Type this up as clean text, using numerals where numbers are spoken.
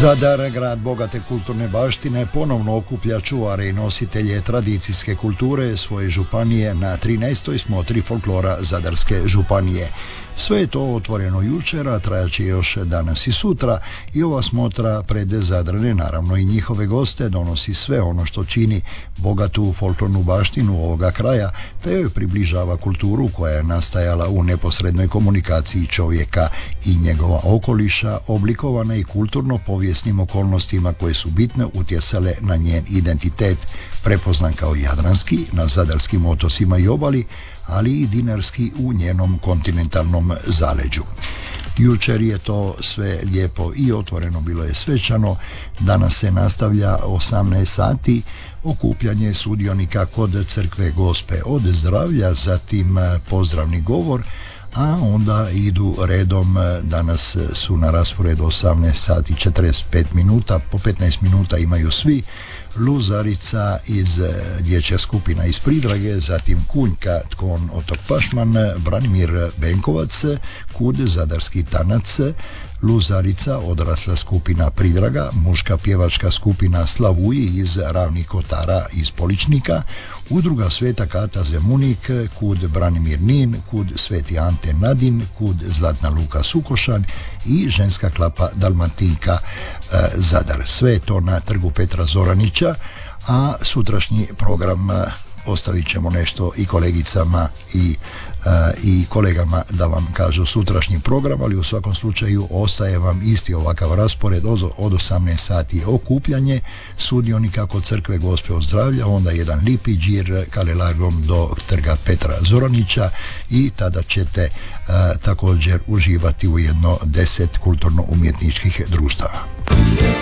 Zadar, grad bogate kulturne baštine, ponovno okuplja čuvare i nositelje tradicijske kulture svoje županije na 13. smotri folklora Zadarske županije. Sve je to otvoreno jučer, a trajaće još danas i sutra, i ova smotra pred Zadrane, naravno i njihove goste, donosi sve ono što čini bogatu folklornu baštinu ovoga kraja, te joj približava kulturu koja je nastajala u neposrednoj komunikaciji čovjeka i njegova okoliša, oblikovana i kulturno-povijesnim okolnostima koje su bitno utjecale na njen identitet, prepoznan kao jadranski na zadarskim otocima i obali, ali i dinarski u njenom kontinentalnom zaleđu. Jučer je to sve lijepo i otvoreno, bilo je svečano. Danas se nastavlja 18 sati okupljanje sudionika kod crkve Gospe od zdravlja, zatim pozdravni govor, a onda idu redom. Danas su na rasporedu 18 sati 45 minuta, po 15 minuta imaju svi. Luzarica iz dječja skupina iz Pridrage, zatim Kunjka, Tkon, Otok Pašman, Branimir Benkovac, Kud, Zadarski tanac, Luzarica, odrasla skupina Pridraga, muška pjevačka skupina Slavuji iz Ravnih Kotara iz Poličnika, udruga Sveta Kata Zemunik, Kud Branimir Nin, Kud Sveti Ante Nadin, Kud Zlatna Luka Sukošan i ženska klapa Dalmatinka Zadar. Sve je to na trgu Petra Zoranića, a sutrašnji program ostavit ćemo nešto i kolegicama i kolegama da vam kažu sutrašnji program, ali u svakom slučaju ostaje vam isti ovakav raspored od 18 sati okupljanje sudionika kod crkve Gospe od zdravlja, onda jedan lipi džir kalelagom do trga Petra Zoranića i tada ćete također uživati u jedno 10 kulturno-umjetničkih društava.